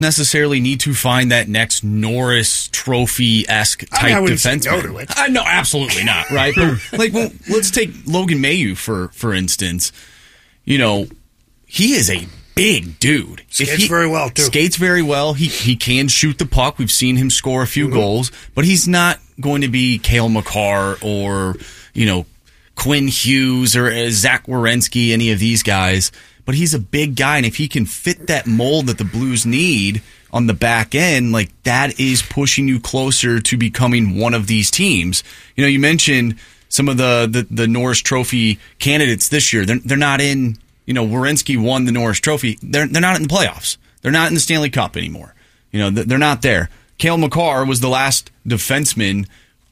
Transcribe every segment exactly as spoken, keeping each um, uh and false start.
necessarily need to find that next Norris Trophy-esque type I mean, I defenseman. say no to it. Uh, no, absolutely not, right? But like, well, let's take Logan Mailloux for for instance. You know, he is a big dude. Skates he, very well, too. Skates very well. He he can shoot the puck. We've seen him score a few mm-hmm. goals, but he's not going to be Cale Makar or, you know, Quinn Hughes or uh, Zach Werenski, any of these guys. But he's a big guy, and if he can fit that mold that the Blues need on the back end, like that is pushing you closer to becoming one of these teams. You know, you mentioned some of the, the, the Norris Trophy candidates this year. They're, they're not in, you know, Werenski won the Norris Trophy. They're, they're not in the playoffs. They're not in the Stanley Cup anymore. You know, they're not there. Cale Makar was the last defenseman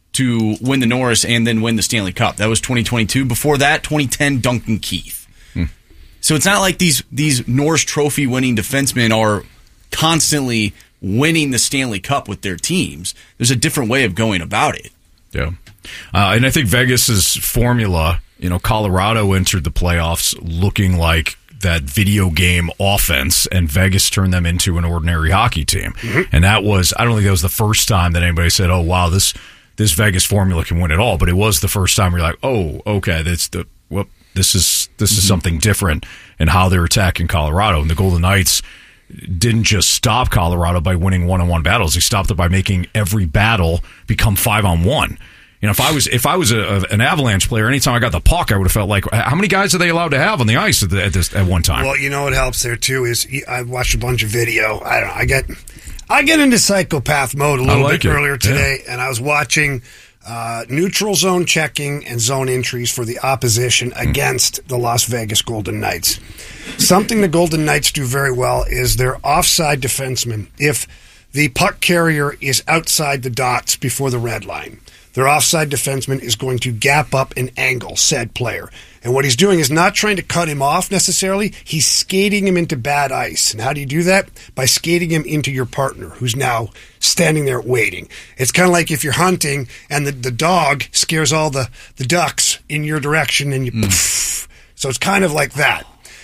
to win the Norris and then win the Stanley Cup. That was twenty twenty-two. Before that, twenty ten, Duncan Keith. Hmm. So it's not like these these Norris Trophy winning defensemen are constantly winning the Stanley Cup with their teams. There's a different way of going about it. Yeah. Uh, and I think Vegas's formula, you know, Colorado entered the playoffs looking like that video game offense, and Vegas turned them into an ordinary hockey team. Mm-hmm. And that was, I don't think that was the first time that anybody said, oh, wow, this this Vegas formula can win it all. But it was the first time where you're like, oh, okay, that's the, well, this is this is mm-hmm. something different in how they're attacking Colorado. And the Golden Knights didn't just stop Colorado by winning one-on-one battles. He stopped it by making every battle become five-on-one. You know, if I was if I was a, a, an Avalanche player, anytime I got the puck, I would have felt like, how many guys are they allowed to have on the ice at, the, at this at one time? Well, you know what helps there too is I watched a bunch of video. I don't know, I get I get into psychopath mode a little like bit it. earlier today, yeah. and I was watching uh, neutral zone checking and zone entries for the opposition mm. against the Las Vegas Golden Knights. Something the Golden Knights do very well is their offside defensemen. If the puck carrier is outside the dots before the red line, their offside defenseman is going to gap up and angle said player. And what he's doing is not trying to cut him off necessarily. He's skating him into bad ice. And how do you do that? By skating him into your partner, who's now standing there waiting. It's kind of like if you're hunting and the, the dog scares all the, the ducks in your direction and you mm. poof. So it's kind of like that.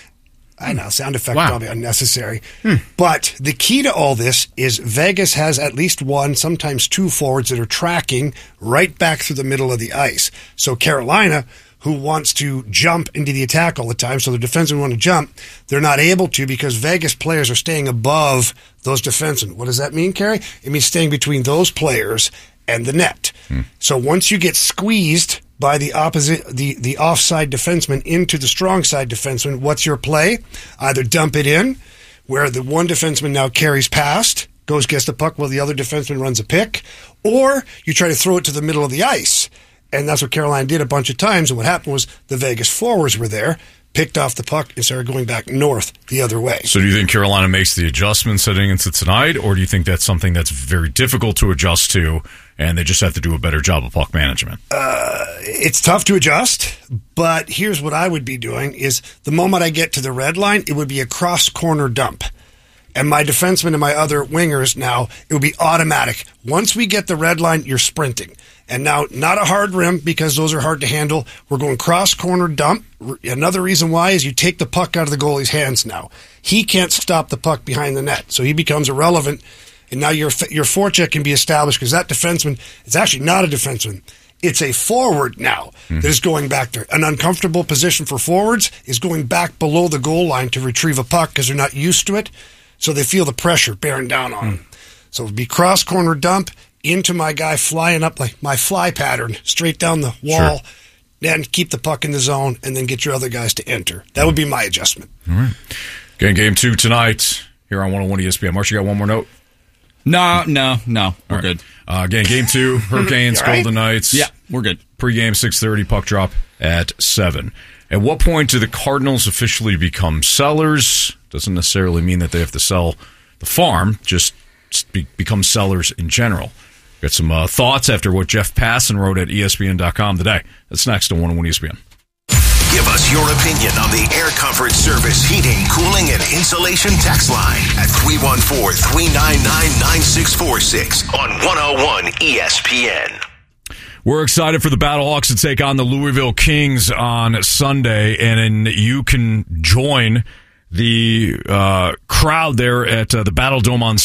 I know, sound effect wow. probably unnecessary. Hmm. But the key to all this is Vegas has at least one, sometimes two forwards that are tracking right back through the middle of the ice. So Carolina, who wants to jump into the attack all the time, so the defensemen want to jump, they're not able to because Vegas players are staying above those defensemen. What does that mean, Kerry? It means staying between those players and the net. Hmm. So once you get squeezed by the opposite, the, the offside defenseman into the strong side defenseman, what's your play? Either dump it in, where the one defenseman now carries past, goes gets the puck while the other defenseman runs a pick, or you try to throw it to the middle of the ice. And that's what Carolina did a bunch of times. And what happened was the Vegas forwards were there, picked off the puck, and started going back north the other way. So do you think Carolina makes the adjustments heading into tonight, or do you think that's something that's very difficult to adjust to, and they just have to do a better job of puck management? Uh, it's tough to adjust, but here's what I would be doing is the moment I get to the red line, it would be a cross-corner dump. And my defensemen and my other wingers now, it would be automatic. Once we get the red line, you're sprinting. And now, not a hard rim because those are hard to handle. We're going cross-corner dump. Another reason why is you take the puck out of the goalie's hands now. He can't stop the puck behind the net, so he becomes irrelevant. And now your your forecheck can be established because that defenseman is actually not a defenseman. It's a forward now mm-hmm. that is going back there. An uncomfortable position for forwards is going back below the goal line to retrieve a puck because they're not used to it. So they feel the pressure bearing down on them. Mm. So it would be cross-corner dump into my guy flying up like my fly pattern, straight down the wall, sure. Then keep the puck in the zone, and then get your other guys to enter. That would be my adjustment. All right. Again, game two tonight here on one oh one E S P N. Marsh, you got one more note? No, no, no. We're right. good. Uh, again, game two, Hurricanes, right? Golden Knights. Yeah, we're good. Pre-game six thirty, puck drop at seven. At what point do the Cardinals officially become sellers? Doesn't necessarily mean that they have to sell the farm, just be, become sellers in general. Got some uh, thoughts after what Jeff Passan wrote at E S P N dot com today. That's next on one oh one E S P N. Give us your opinion on the Air Comfort Service heating, cooling, and insulation text line at three one four, three nine nine, nine six four six on one oh one E S P N. We're excited for the Battlehawks to take on the Louisville Kings on Sunday, and you can join the uh, crowd there at uh, the Battle Dome on